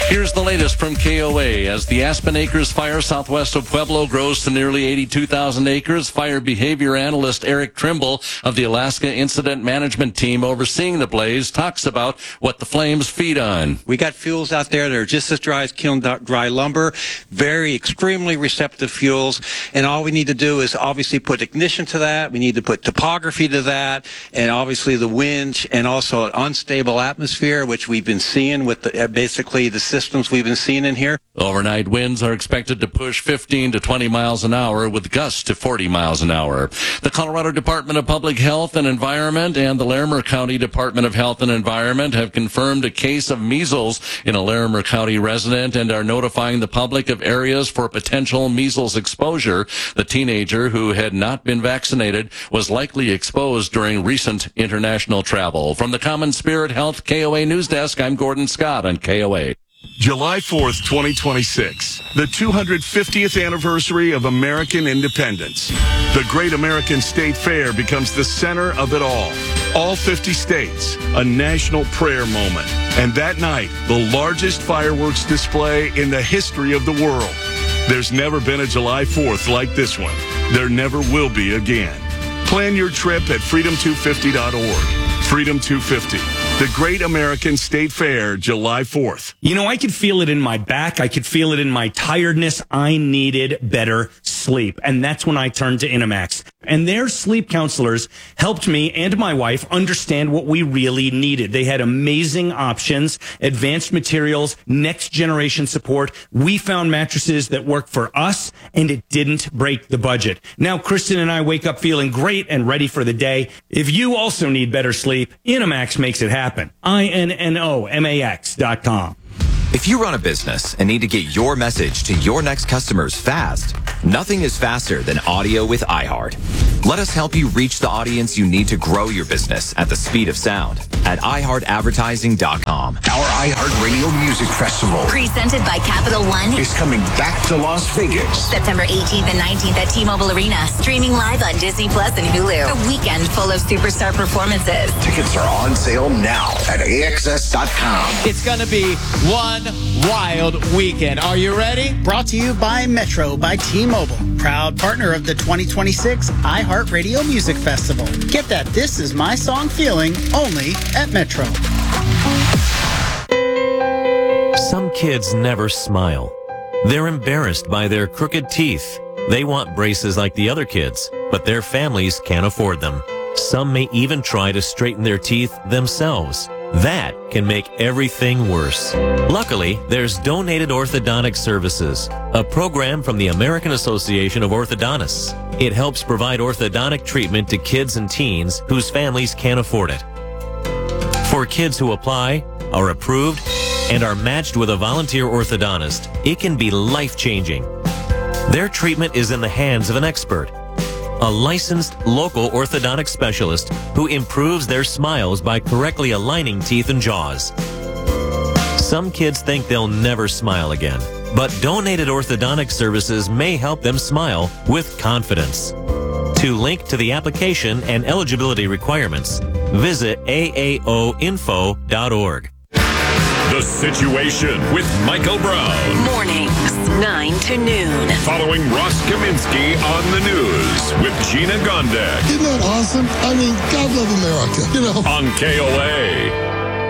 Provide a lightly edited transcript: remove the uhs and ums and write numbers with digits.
Here's the latest from KOA. As the Aspen Acres fire southwest of Pueblo grows to nearly 82,000 acres, fire behavior analyst Eric Trimble of the Alaska Incident Management Team overseeing the blaze talks about what the flames feed on. We got fuels out there that are just as dry as kiln dry lumber, extremely receptive fuels, and all we need to do is obviously put ignition to that. We need to put topography to that, and obviously the wind, and also an unstable atmosphere, which we've been seeing with basically the systems we've been seeing in here. Overnight winds are expected to push 15 to 20 miles an hour with gusts to 40 miles an hour. The Colorado Department of Public Health and Environment and the Larimer County Department of Health and Environment have confirmed a case of measles in a Larimer County resident and are notifying the public of areas for potential measles exposure. The teenager, who had not been vaccinated, was likely exposed during recent international travel. From the Common Spirit Health KOA News Desk, I'm Gordon Scott on KOA. July 4th, 2026, the 250th anniversary of American independence. The Great American State Fair becomes the center of it all. All 50 states, a national prayer moment. And that night, the largest fireworks display in the history of the world. There's never been a July 4th like this one. There never will be again. Plan your trip at freedom250.org. Freedom 250. The Great American State Fair, July 4th. You know, I could feel it in my back. I could feel it in my tiredness. I needed better sleep. And that's when I turned to Inamax. And their sleep counselors helped me and my wife understand what we really needed. They had amazing options, advanced materials, next generation support. We found mattresses that work for us, and it didn't break the budget. Now, Kristen and I wake up feeling great and ready for the day. If you also need better sleep, Inamax makes it happen. INNOMAX.com. If you run a business and need to get your message to your next customers fast, nothing is faster than audio with iHeart. Let us help you reach the audience you need to grow your business at the speed of sound at iHeartAdvertising.com. Our iHeart Radio Music Festival, presented by Capital One, is coming back to Las Vegas. September 18th and 19th at T-Mobile Arena. Streaming live on Disney Plus and Hulu. A weekend full of superstar performances. Tickets are on sale now at AXS.com. It's going to be one wild weekend. Are you ready? Brought to you by Metro by T-Mobile, proud partner of the 2026 iHeartRadio Music Festival. Get that This Is My Song feeling only at Metro. Some kids never smile. They're embarrassed by their crooked teeth. They want braces like the other kids, but their families can't afford them. Some may even try to straighten their teeth themselves. That can make everything worse. Luckily, there's Donated Orthodontic Services, a program from the American Association of Orthodontists. It helps provide orthodontic treatment to kids and teens whose families can't afford it. For kids who apply, are approved, and are matched with a volunteer orthodontist, it can be life-changing. Their treatment is in the hands of an expert, a licensed local orthodontic specialist who improves their smiles by correctly aligning teeth and jaws. Some kids think they'll never smile again, but Donated Orthodontic Services may help them smile with confidence. To link to the application and eligibility requirements, visit aaoinfo.org. The Situation with Michael Brown. Mornings, 9 to noon. Following Ross Kaminsky on the news with Gina Gondek. Isn't that awesome? I mean, God love America, you know. On KOA.